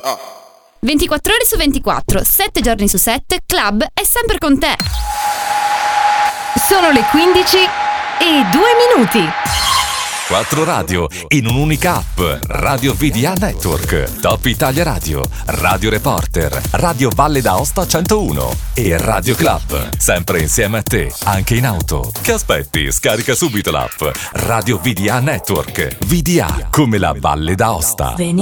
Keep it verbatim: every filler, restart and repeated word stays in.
ah. ventiquattro ore su ventiquattro, sette giorni su sette, Club è sempre con te. Sono le quindici e due minuti. Quattro radio in un'unica app. Radio V D A Network, Top Italia Radio, Radio Reporter, Radio Valle d'Aosta centouno e Radio Club. Sempre insieme a te, anche in auto. Che aspetti? Scarica subito l'app. Radio V D A Network. V D A come la Valle d'Aosta. Veni